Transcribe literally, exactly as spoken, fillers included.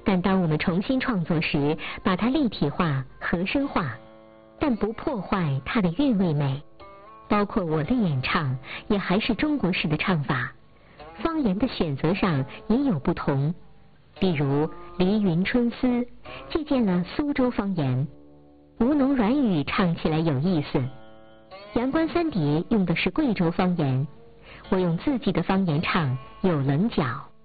但当我们重新创作时，把它立体化、合声化，但不破坏它的韵味美。包括我的演唱，也还是中国式的唱法，方言的选择上也有不同。比如《黎云春思》借鉴了苏州方言，吴侬软语唱起来有意思。阳关三叠用的是贵州方言，我用自己的方言唱有棱角。